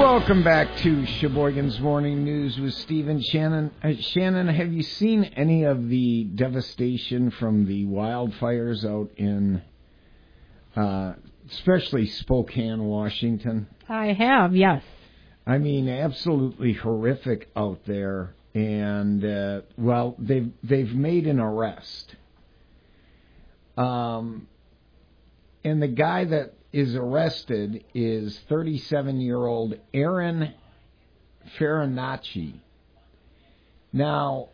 Welcome back to Sheboygan's Morning News with Steve and Shannon. Shannon, have you seen any of the devastation from the wildfires out in, especially Spokane, Washington? I have, yes. I mean, absolutely horrific out there. And, they've made an arrest. And the guy that is arrested is 37-year-old Aaron Farinacci. Now,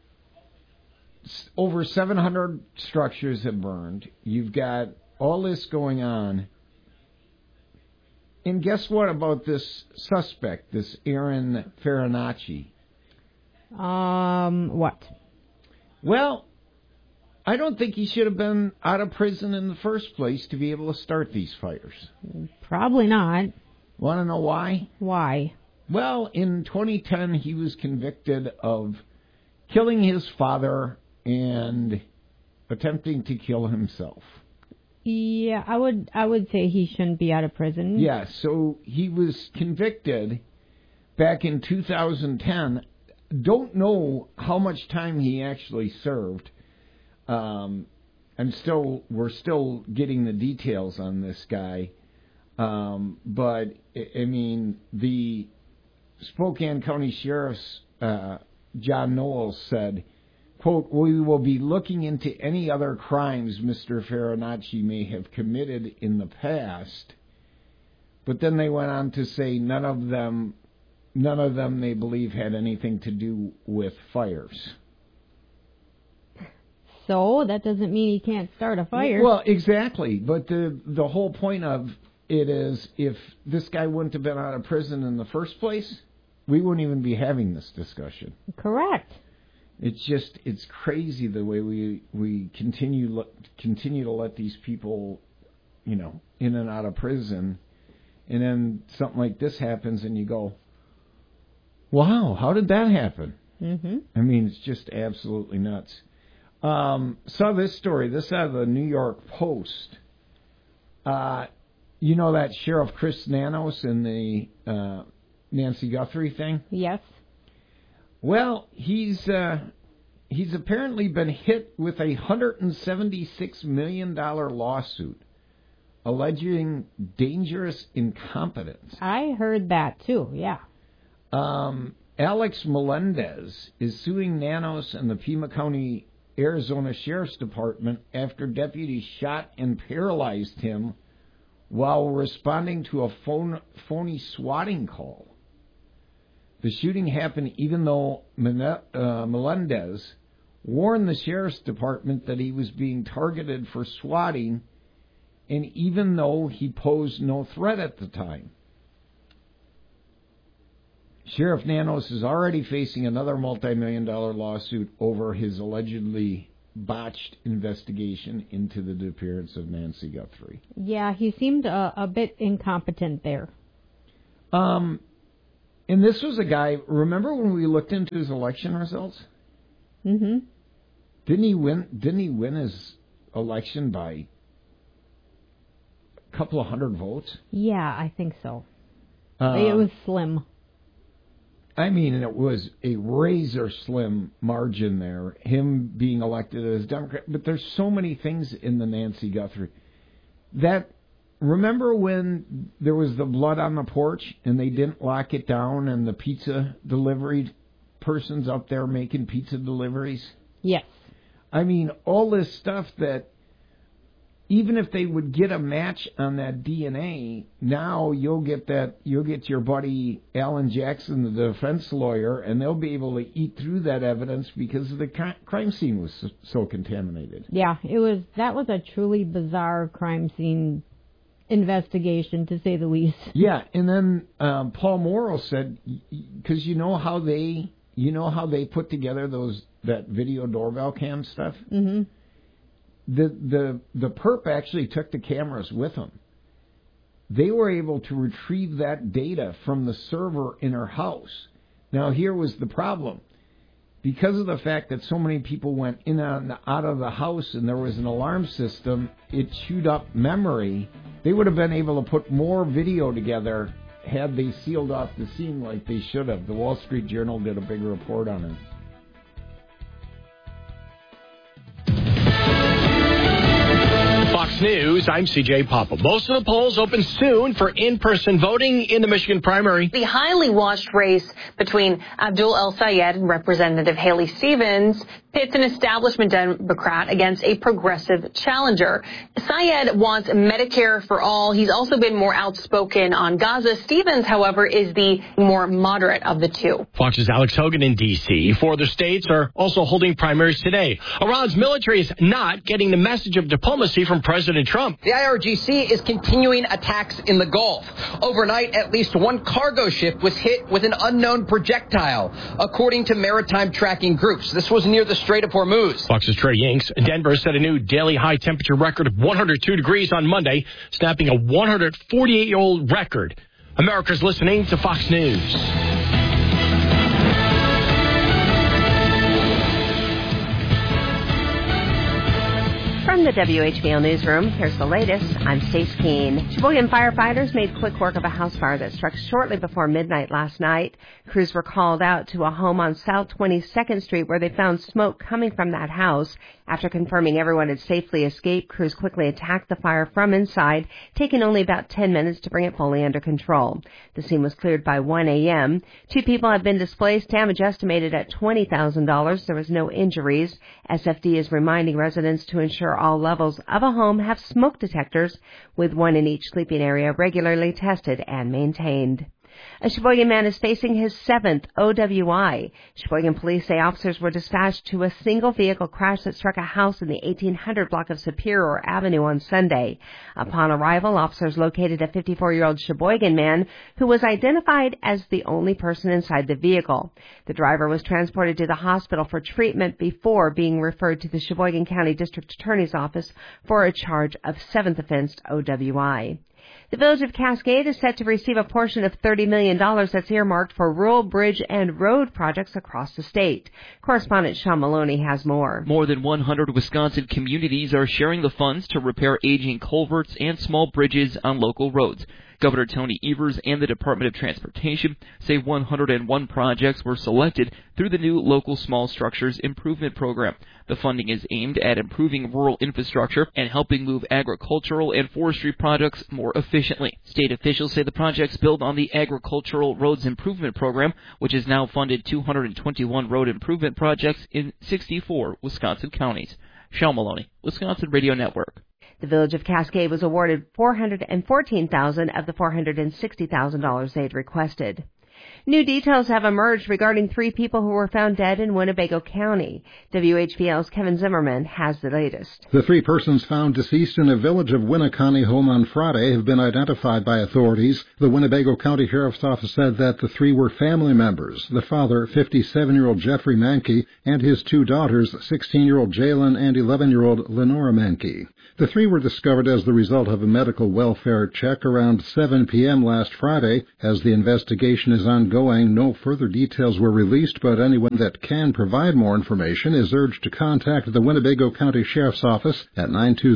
over 700 structures have burned. You've got all this going on. And guess what about this suspect, this Aaron Farinacci? What? Well, I don't think he should have been out of prison in the first place to be able to start these fires. Probably not. Want to know why? Why? Well, in 2010, he was convicted of killing his father and attempting to kill himself. Yeah, I would say he shouldn't be out of prison. Yeah, so he was convicted back in 2010. Don't know how much time he actually served. We're still getting the details on this guy. But I mean, the Spokane County Sheriff's, John Knowles said, quote, "We will be looking into any other crimes Mr. Farinacci may have committed in the past." But then they went on to say none of them they believe had anything to do with fires. So that doesn't mean he can't start a fire. Well, exactly. But the whole point of it is, if this guy wouldn't have been out of prison in the first place, we wouldn't even be having this discussion. Correct. It's crazy the way we continue to let these people, in and out of prison, and then something like this happens, and you go, "Wow, how did that happen?" Mm-hmm. I mean, it's just absolutely nuts. Saw this story. This out of the New York Post. You know that Sheriff Chris Nanos in the Nancy Guthrie thing? Yes. Well, he's apparently been hit with a $176 million lawsuit alleging dangerous incompetence. I heard that too. Yeah. Alex Melendez is suing Nanos and the Pima County, Arizona Sheriff's Department after deputies shot and paralyzed him while responding to a phony swatting call. The shooting happened even though Melendez warned the Sheriff's Department that he was being targeted for swatting, and even though he posed no threat at the time. Sheriff Nanos is already facing another multi-million-dollar lawsuit over his allegedly botched investigation into the disappearance of Nancy Guthrie. Yeah, he seemed a bit incompetent there. And this was a guy, remember when we looked into his election results? Mm-hmm. Didn't he win his election by a couple of hundred votes? Yeah, I think so. It was slim. I mean, it was a razor slim margin there, him being elected as Democrat. But there's so many things in the Nancy Guthrie. Remember when there was the blood on the porch and they didn't lock it down and the pizza delivery person's up there making pizza deliveries? Yes. I mean, all this stuff that even if they would get a match on that DNA, now you'll get your buddy Alan Jackson, the defense lawyer, and they'll be able to eat through that evidence because the crime scene was so contaminated. Yeah, that was a truly bizarre crime scene investigation, to say the least. Yeah, and then Paul Morrow said, because you know how they put together that video doorbell cam stuff? Mm-hmm. The perp actually took the cameras with him. They were able to retrieve that data from the server in her house. Now, here was the problem. Because of the fact that so many people went in and out of the house and there was an alarm system, it chewed up memory. They would have been able to put more video together had they sealed off the scene like they should have. The Wall Street Journal did a big report on her. Fox News, I'm CJ Papa. Most of the polls open soon for in-person voting in the Michigan primary. The highly watched race between Abdul El-Sayed and Representative Haley Stevens pits an establishment Democrat against a progressive challenger. Sayed wants Medicare for all. He's also been more outspoken on Gaza. Stevens, however, is the more moderate of the two. Fox's Alex Hogan in D.C. Four other states are also holding primaries today. Iran's military is not getting the message of diplomacy from President Trump. The IRGC is continuing attacks in the Gulf. Overnight, at least one cargo ship was hit with an unknown projectile, according to maritime tracking groups. This was near the Strait of Hormuz. Fox's Trey Yanks. Denver set a new daily high temperature record of 102 degrees on Monday, snapping a 148-year-old record. America's listening to Fox News. From the WHBL Newsroom, here's the latest. I'm Stace Keene. Sheboygan firefighters made quick work of a house fire that struck shortly before midnight last night. Crews were called out to a home on South 22nd Street where they found smoke coming from that house. After confirming everyone had safely escaped, crews quickly attacked the fire from inside, taking only about 10 minutes to bring it fully under control. The scene was cleared by 1 a.m. 2 people have been displaced, damage estimated at $20,000. There was no injuries. SFD is reminding residents to ensure all levels of a home have smoke detectors, with one in each sleeping area regularly tested and maintained. A Sheboygan man is facing his 7th OWI. Sheboygan police say officers were dispatched to a single vehicle crash that struck a house in the 1800 block of Superior Avenue on Sunday. Upon arrival, officers located a 54-year-old Sheboygan man who was identified as the only person inside the vehicle. The driver was transported to the hospital for treatment before being referred to the Sheboygan County District Attorney's Office for a charge of 7th offense OWI. The village of Cascade is set to receive a portion of $30 million that's earmarked for rural bridge and road projects across the state. Correspondent Sean Maloney has more. More than 100 Wisconsin communities are sharing the funds to repair aging culverts and small bridges on local roads. Governor Tony Evers and the Department of Transportation say 101 projects were selected through the new Local Small Structures Improvement Program. The funding is aimed at improving rural infrastructure and helping move agricultural and forestry projects more efficiently. State officials say the projects build on the Agricultural Roads Improvement Program, which has now funded 221 road improvement projects in 64 Wisconsin counties. Sean Maloney, Wisconsin Radio Network. The village of Cascade was awarded $414,000 of the $460,000 they'd requested. New details have emerged regarding 3 people who were found dead in Winnebago County. WHBL's Kevin Zimmerman has the latest. The 3 persons found deceased in a village of Winneconne home on Friday have been identified by authorities. The Winnebago County Sheriff's Office said that the 3 were family members. The father, 57-year-old Jeffrey Mankey, and his 2 daughters, 16-year-old Jalen and 11-year-old Lenora Mankey. The 3 were discovered as the result of a medical welfare check around 7 p.m. last Friday. As the investigation is ongoing, no further details were released, but anyone that can provide more information is urged to contact the Winnebago County Sheriff's Office at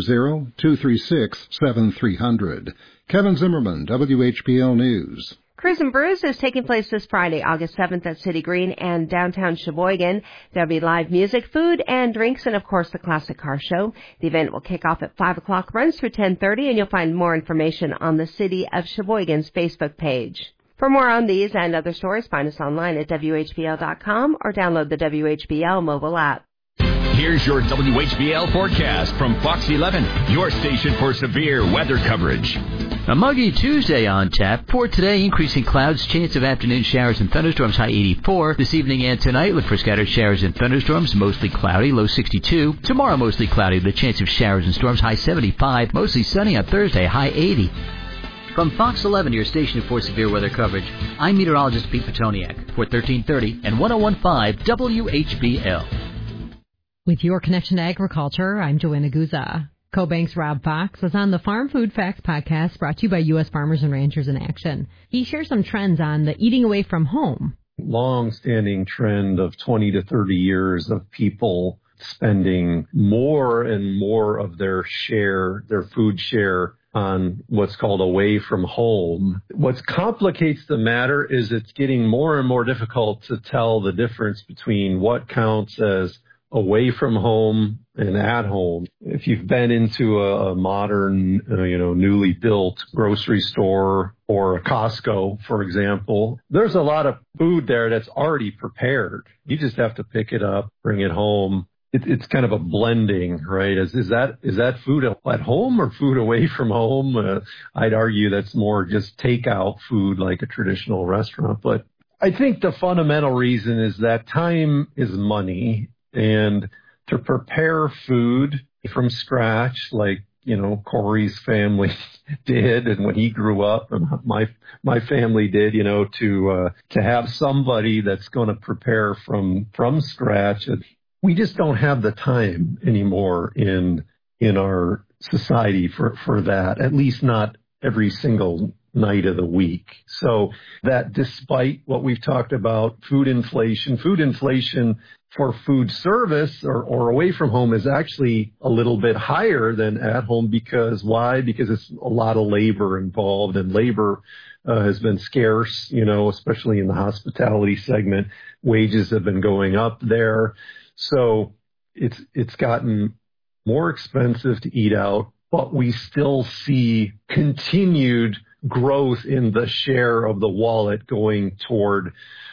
920-236-7300. Kevin Zimmerman, WHBL News. Cruise and Brews is taking place this Friday, August 7th at City Green and downtown Sheboygan. There'll be live music, food, and drinks, and, of course, the classic car show. The event will kick off at 5 o'clock, runs through 10:30, and you'll find more information on the City of Sheboygan's Facebook page. For more on these and other stories, find us online at WHBL.com or download the WHBL mobile app. Here's your WHBL forecast from Fox 11, your station for severe weather coverage. A muggy Tuesday on tap. For today, increasing clouds, chance of afternoon showers and thunderstorms, high 84. This evening and tonight, look for scattered showers and thunderstorms, mostly cloudy, low 62. Tomorrow, mostly cloudy, with a chance of showers and storms, high 75. Mostly sunny on Thursday, high 80. From Fox 11, your station for severe weather coverage, I'm meteorologist Pete Petoniak for 1330 and 1015 WHBL. With your connection to agriculture, I'm Joanna Guza. CoBank's Rob Fox was on the Farm Food Facts podcast brought to you by U.S. Farmers and Ranchers in Action. He shares some trends on the eating away from home. Long-standing trend of 20 to 30 years of people spending more and more of their share, their food share, on what's called away from home. What complicates the matter is it's getting more and more difficult to tell the difference between what counts as away from home and at home. If you've been into a modern, newly built grocery store or a Costco, for example, there's a lot of food there that's already prepared. You just have to pick it up, bring it home. It's kind of a blending, right? Is that food at home or food away from home? I'd argue that's more just takeout food like a traditional restaurant. But I think the fundamental reason is that time is money. And to prepare food from scratch, like, Corey's family did, and when he grew up, and my family did, to have somebody that's going to prepare from scratch, we just don't have the time anymore in our society for that, at least not every single night of the week. So that despite what we've talked about, food inflation for food service or away from home is actually a little bit higher than at home. Because why? Because it's a lot of labor involved, and labor has been scarce, especially in the hospitality segment. Wages have been going up there. So it's gotten more expensive to eat out, but we still see continued growth in the share of the wallet going toward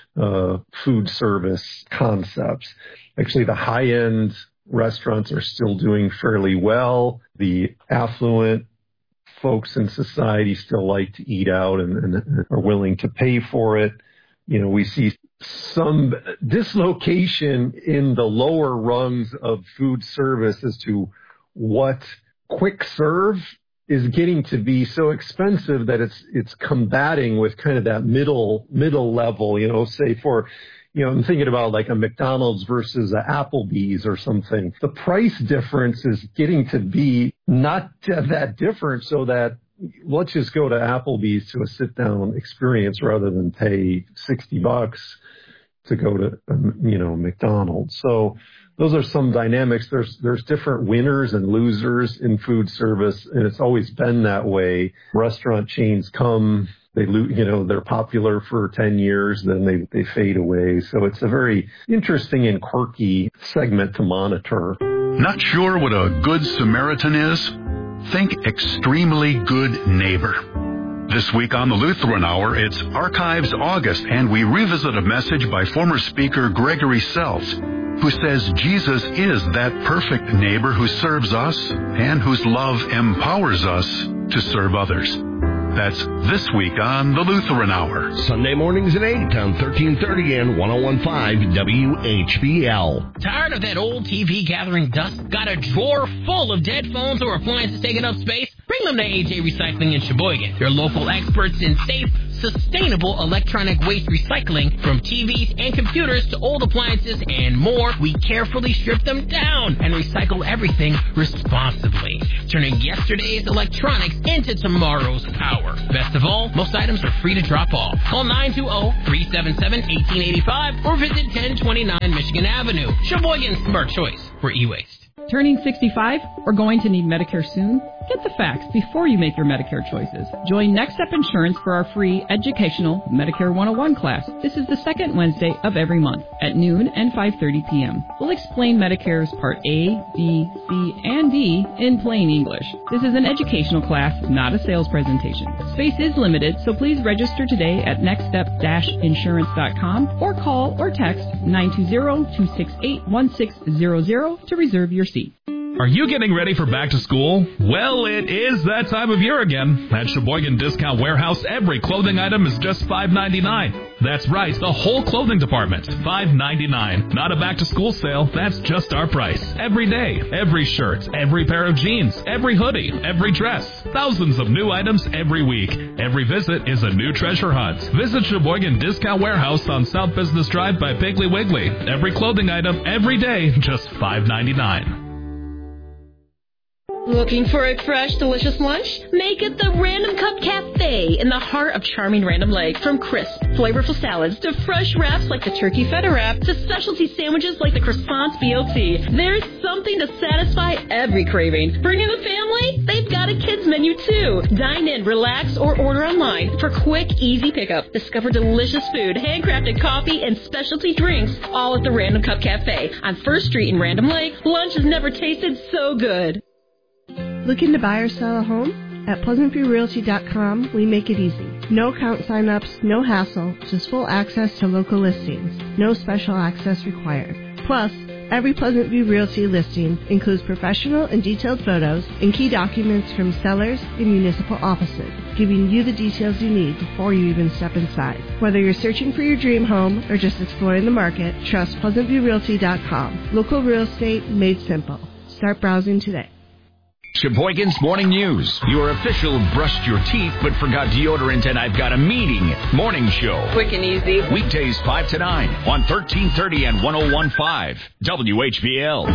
food service concepts. Actually, the high-end restaurants are still doing fairly well. The affluent folks in society still like to eat out and are willing to pay for it. We see some dislocation in the lower rungs of food service as to what quick serve is getting to be so expensive that it's combating with kind of that middle level, say for, I'm thinking about like a McDonald's versus a Applebee's or something. The price difference is getting to be not that different, so that let's just go to Applebee's to a sit-down experience rather than pay $60 to go to, McDonald's. So those are some dynamics. There's different winners and losers in food service, and it's always been that way. Restaurant chains come, they're popular for 10 years, then they fade away. So it's a very interesting and quirky segment to monitor. Not sure what a good Samaritan is? Think extremely good neighbor. This week on the Lutheran Hour, it's Archives August, and we revisit a message by former speaker Gregory Seltz, who says Jesus is that perfect neighbor who serves us and whose love empowers us to serve others. That's this week on the Lutheran Hour. Sunday mornings at 8 on 1330 and 101.5 WHBL. Tired of that old TV gathering dust? Got a drawer full of dead phones or appliances taking up space? Bring them to AJ Recycling in Sheboygan. They're local experts in safe, sustainable electronic waste recycling. From TVs and computers to old appliances and more, we carefully strip them down and recycle everything responsibly, turning yesterday's electronics into tomorrow's power. Best of all, most items are free to drop off. Call 920-377-1885 or visit 1029 Michigan Avenue. Sheboygan's smart choice for e-waste. Turning 65 or going to need Medicare soon? Get the facts before you make your Medicare choices. Join Next Step Insurance for our free educational Medicare 101 class. This is the second Wednesday of every month at noon and 5:30 p.m. We'll explain Medicare's Part A, B, C, and D in plain English. This is an educational class, not a sales presentation. Space is limited, so please register today at nextstep-insurance.com or call or text 920-268-1600 to reserve your seat. Are you getting ready for back to school? Well, it is that time of year again. At Sheboygan Discount Warehouse, every clothing item is just $5.99. That's right, the whole clothing department, $5.99. Not a back to school sale, that's just our price. Every day, every shirt, every pair of jeans, every hoodie, every dress. Thousands of new items every week. Every visit is a new treasure hunt. Visit Sheboygan Discount Warehouse on South Business Drive by Piggly Wiggly. Every clothing item, every day, just $5.99. Looking for a fresh, delicious lunch? Make it the Random Cup Cafe in the heart of charming Random Lake. From crisp, flavorful salads to fresh wraps like the turkey feta wrap to specialty sandwiches like the croissants BLT, there's something to satisfy every craving. Bring in the family? They've got a kids menu too. Dine in, relax, or order online for quick, easy pickup. Discover delicious food, handcrafted coffee, and specialty drinks all at the Random Cup Cafe on 1st Street in Random Lake. Lunch has never tasted so good. Looking to buy or sell a home? At PleasantViewRealty.com, we make it easy. No account sign-ups, no hassle, just full access to local listings. No special access required. Plus, every Pleasant View Realty listing includes professional and detailed photos and key documents from sellers and municipal offices, giving you the details you need before you even step inside. Whether you're searching for your dream home or just exploring the market, trust PleasantViewRealty.com. Local real estate made simple. Start browsing today. Sheboygan's Morning News, your official brushed your teeth but forgot deodorant and I've got a meeting morning show. Quick and easy. Weekdays 5 to 9 on 1330 and 101.5 WHBL.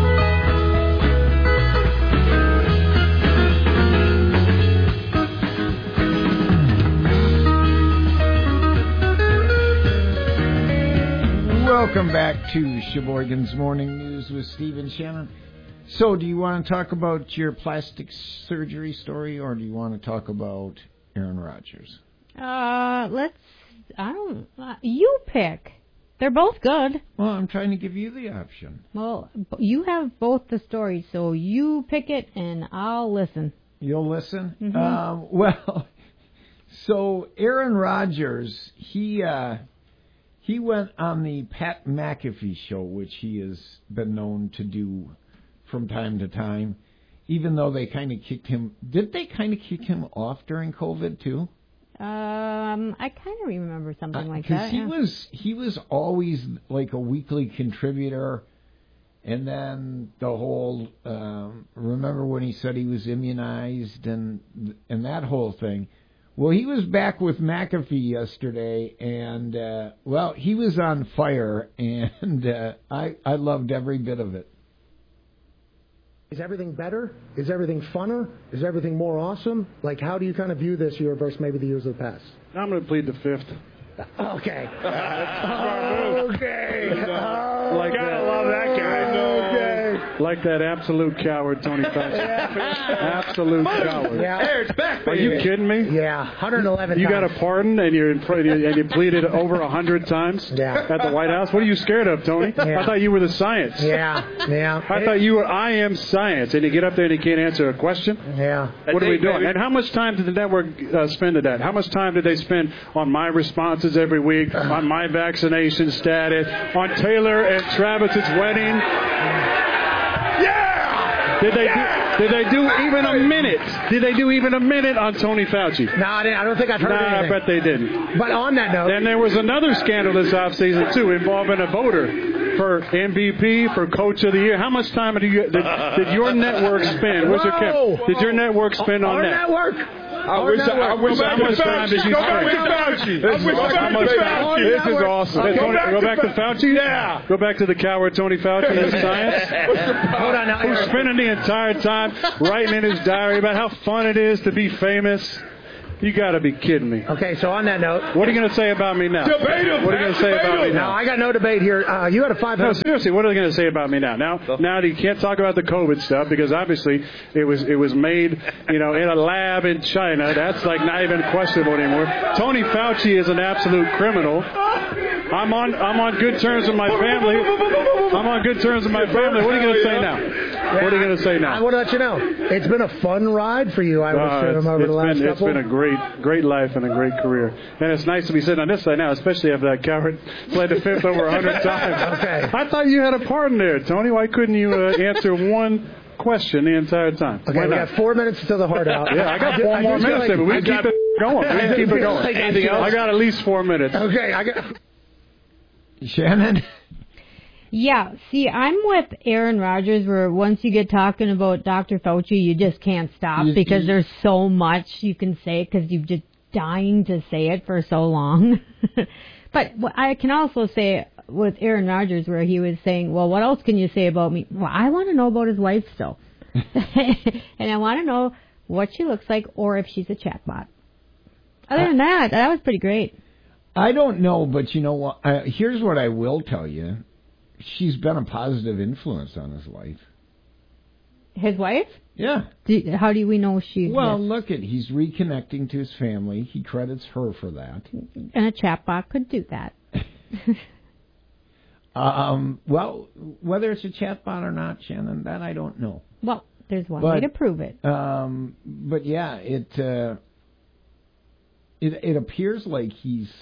Welcome back to Sheboygan's Morning News with Steve and Shannon. So, do you want to talk about your plastic surgery story, or do you want to talk about Aaron Rodgers? You pick. They're both good. Well, I'm trying to give you the option. Well, you have both the stories, so you pick it, and I'll listen. You'll listen? Mm-hmm. So Aaron Rodgers, he went on the Pat McAfee show, which he has been known to do from time to time, even though they kind of kicked him. Did they kind of kick him off during COVID too? I kind of remember something like that. Because he was always like a weekly contributor, and then the whole remember when he said he was immunized and that whole thing. Well, he was back with McAfee yesterday, and he was on fire, and I loved every bit of it. Is everything better? Is everything funner? Is everything more awesome? Like, how do you kind of view this year versus maybe the years of the past? I'm going to plead the fifth. Okay. Gotta love that guy. Like that absolute coward, Tony Fauci. Absolute coward. Yeah. Hey, it's back, baby. Are you kidding me? Yeah, 111 You times. got a pardon and you pleaded over 100 times at the White House? What are you scared of, Tony? Yeah. I thought you were the science. Yeah. I thought you were I am science, and you get up there and you can't answer a question? Yeah. What are we doing? And how much time did the network spend at that? How much time did they spend on my responses every week, on my vaccination status, on Taylor and Travis's wedding? Did they do even a minute? Did they do even a minute on Tony Fauci? No, I don't think I've heard anything. I bet they didn't. But on that note... And there was another scandal this offseason, too, involving a voter for MVP, for Coach of the Year. How much time did your network spend? Where's your camera? Did your network spend on that? Our network! How much time did you spend? This is awesome. Go back to Fauci? Yeah. Go back to the coward Tony Fauci and science? Hold on now. Who's spending the entire time writing in his diary about how fun it is to be famous? You got to be kidding me. Okay, so on that note... What are you going to say about me now? Debate him! What are you going to say about me now? No, I got no debate here. You had a 500... No, seriously, what are they going to say about me now? Now you can't talk about the COVID stuff because obviously it was made, in a lab in China. That's like not even questionable anymore. Tony Fauci is an absolute criminal. I'm on good terms with my family. What are you going to say now? What are you going to say now? I want to let you know. It's been a fun ride for you, I would assume, over the last couple. It's been a great life and a great career. And it's nice to be sitting on this side now, especially after that coward played the fifth over 100 times. Okay. I thought you had a pardon there, Tony. Why couldn't you answer one question the entire time? Okay, we got 4 minutes until the hard out. Yeah, I got 4 more minutes there, but we keep it going. Anything else? I got at least 4 minutes. Okay, Shannon? Yeah, see, I'm with Aaron Rodgers where once you get talking about Dr. Fauci, you just can't stop because there's so much you can say because you're just dying to say it for so long. But I can also say with Aaron Rodgers where he was saying, well, what else can you say about me? Well, I want to know about his wife still. And I want to know what she looks like or if she's a chatbot. Other than that was pretty great. I don't know, but you know what? Here's what I will tell you. She's been a positive influence on his life. His wife? Yeah. How do we know she's... Well, look, he's reconnecting to his family. He credits her for that. And a chatbot could do that. Well, whether it's a chatbot or not, Shannon, that I don't know. Well, there's one way to prove it. But yeah, it appears like he's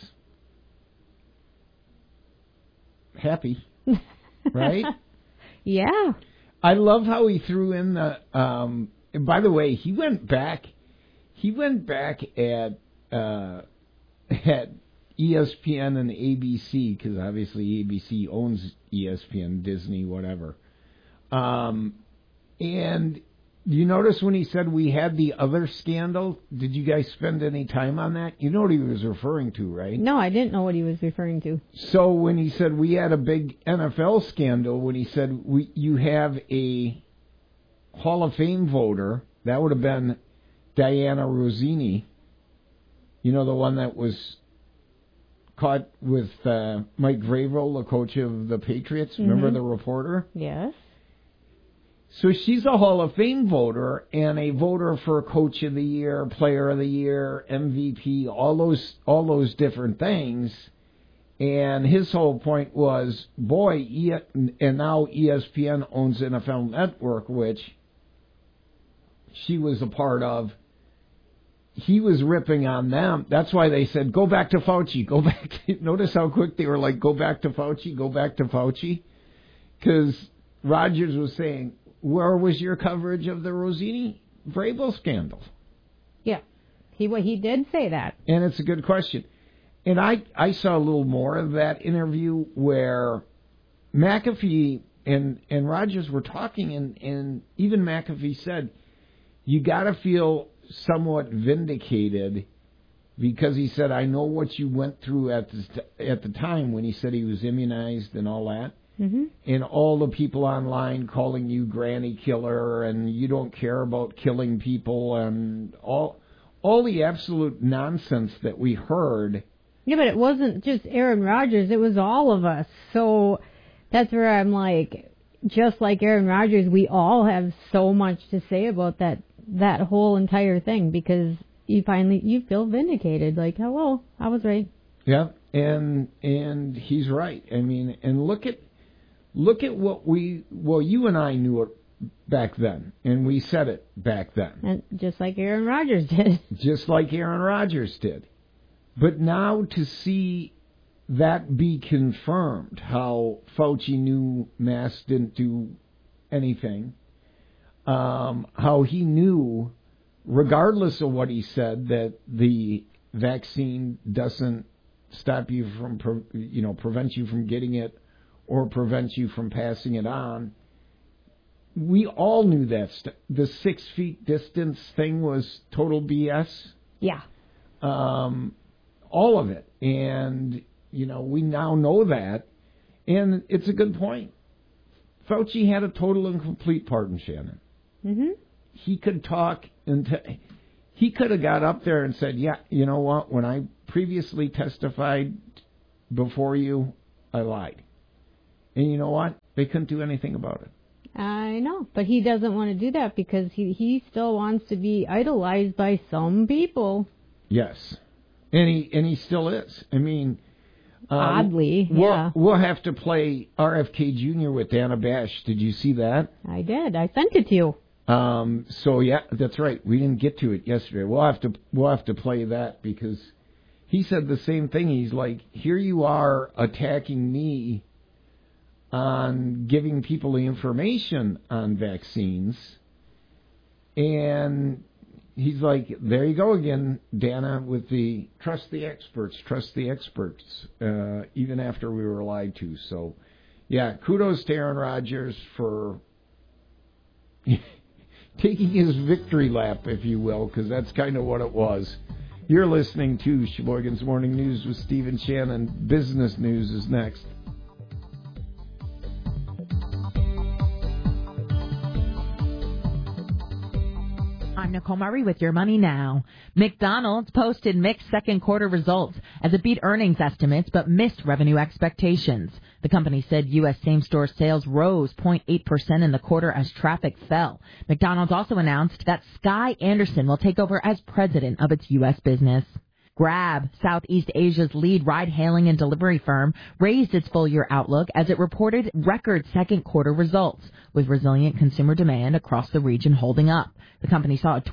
happy, right? Yeah. I love how he threw in the. By the way, he went back at ESPN and ABC, because obviously ABC owns ESPN, Disney, whatever. And you notice when he said we had the other scandal, did you guys spend any time on that? You know what he was referring to, right? No, I didn't know what he was referring to. So when he said we had a big NFL scandal, when he said you have a Hall of Fame voter, that would have been Diana Rossini. You know, the one that was caught with Mike Vrabel, the coach of the Patriots. Mm-hmm. Remember the reporter? Yes. So she's a Hall of Fame voter and a voter for Coach of the Year, Player of the Year, MVP, all those different things. And his whole point was, and now ESPN owns NFL Network, which she was a part of. He was ripping on them. That's why they said, go back to Fauci. Go back. Notice how quick they were like, go back to Fauci, go back to Fauci. Because Rogers was saying, where was your coverage of the Rossini-Vrabel scandal? Yeah, he did say that. And it's a good question. And I saw a little more of that interview where McAfee and Rogers were talking, and even McAfee said, you got to feel somewhat vindicated, because he said, I know what you went through at the time when he said he was immunized and all that. Mm-hmm. And all the people online calling you granny killer and you don't care about killing people and all the absolute nonsense that we heard. Yeah, but it wasn't just Aaron Rodgers. It was all of us. So that's where I'm like, just like Aaron Rodgers, we all have so much to say about that whole entire thing, because you feel vindicated. Like, hello, I was right. Yeah, and he's right. I mean, and look at what you and I knew it back then, and we said it back then. And just like Aaron Rodgers did. Just like Aaron Rodgers did. But now to see that be confirmed, how Fauci knew masks didn't do anything, how he knew, regardless of what he said, that the vaccine doesn't stop you from, prevent you from getting it, or prevent you from passing it on. We all knew that the 6 feet distance thing was total BS. Yeah. All of it. And, we now know that. And it's a good point. Fauci had a total and complete pardon, Shannon. Mm-hmm. He could talk he could have got up there and said, yeah, you know what? When I previously testified before you, I lied. And you know what? They couldn't do anything about it. I know, but he doesn't want to do that because he still wants to be idolized by some people. Yes, and he still is. I mean, oddly, yeah. We'll have to play RFK Jr. with Dana Bash. Did you see that? I did. I sent it to you. So yeah, that's right. We didn't get to it yesterday. We'll have to play that, because he said the same thing. He's like, here you are attacking me on giving people the information on vaccines, and he's like, there you go again, Dana, with the trust the experts, even after we were lied to. So, yeah, kudos to Aaron Rodgers for taking his victory lap, if you will, because that's kind of what it was. You're listening to Sheboygan's Morning News with Steve and Shannon. Business News is next. I'm Nicole Murray with Your Money Now. McDonald's posted mixed second quarter results as it beat earnings estimates but missed revenue expectations. The company said U.S. same-store sales rose 0.8% in the quarter as traffic fell. McDonald's also announced that Sky Anderson will take over as president of its U.S. business. Grab, Southeast Asia's lead ride-hailing and delivery firm, raised its full-year outlook as it reported record second quarter results, with resilient consumer demand across the region holding up. The company saw a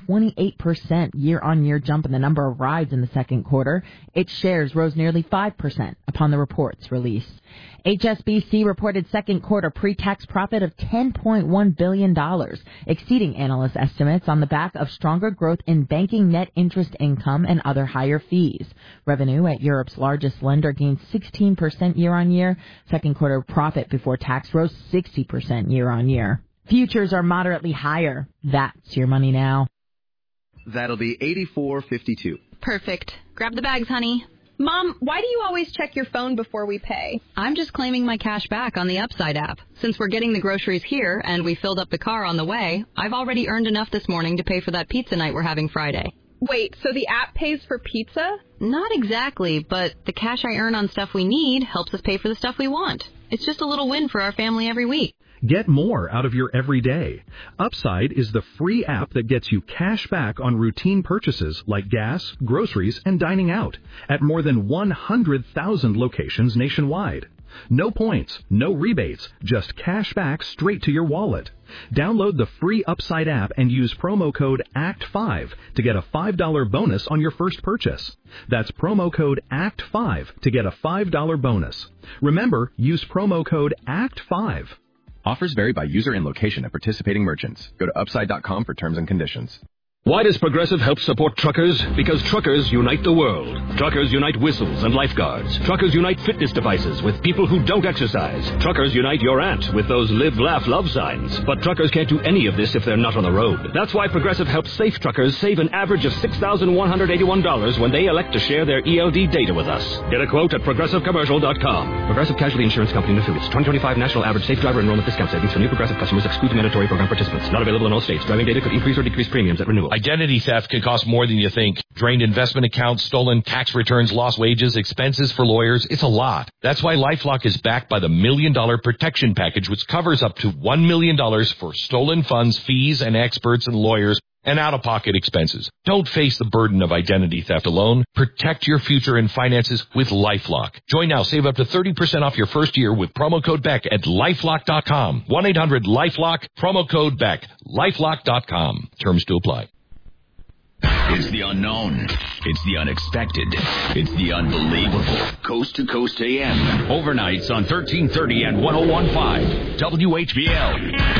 28% year-on-year jump in the number of rides in the second quarter. Its shares rose nearly 5% upon the report's release. HSBC reported second quarter pre-tax profit of $10.1 billion, exceeding analyst estimates on the back of stronger growth in banking net interest income and other higher fees. Revenue at Europe's largest lender gained 16% year-on-year. Second quarter profit before tax rose 60% year-on-year. Futures are moderately higher. That's Your Money Now. That'll be $84.52. Perfect. Grab the bags, honey. Mom, why do you always check your phone before we pay? I'm just claiming my cash back on the Upside app. Since we're getting the groceries here and we filled up the car on the way, I've already earned enough this morning to pay for that pizza night we're having Friday. Wait, so the app pays for pizza? Not exactly, but the cash I earn on stuff we need helps us pay for the stuff we want. It's just a little win for our family every week. Get more out of your everyday. Upside is the free app that gets you cash back on routine purchases like gas, groceries, and dining out at more than 100,000 locations nationwide. No points, no rebates, just cash back straight to your wallet. Download the free Upside app and use promo code ACT5 to get a $5 bonus on your first purchase. That's promo code ACT5 to get a $5 bonus. Remember, use promo code ACT5. Offers vary by user and location at participating merchants. Go to upside.com for terms and conditions. Why does Progressive help support truckers? Because truckers unite the world. Truckers unite whistles and lifeguards. Truckers unite fitness devices with people who don't exercise. Truckers unite your aunt with those live, laugh, love signs. But truckers can't do any of this if they're not on the road. That's why Progressive helps safe truckers save an average of $6,181 when they elect to share their ELD data with us. Get a quote at progressivecommercial.com. Progressive Casualty Insurance Company and Affiliates. 2025 National Average Safe Driver Enrollment Discount Savings for new Progressive customers excludes mandatory program participants. Not available in all states. Driving data could increase or decrease premiums at renewal. Identity theft can cost more than you think. Drained investment accounts, stolen tax returns, lost wages, expenses for lawyers. It's a lot. That's why LifeLock is backed by the $1 Million Protection Package, which covers up to $1 million for stolen funds, fees, and experts and lawyers and out-of-pocket expenses. Don't face the burden of identity theft alone. Protect your future and finances with LifeLock. Join now. Save up to 30% off your first year with promo code BECK at LifeLock.com. 1-800-LifeLock, promo code BECK. LifeLock.com. Terms to apply. It's the unknown. It's the unexpected. It's the unbelievable. Coast to Coast AM. Overnights on 1330 and 101.5 WHBL.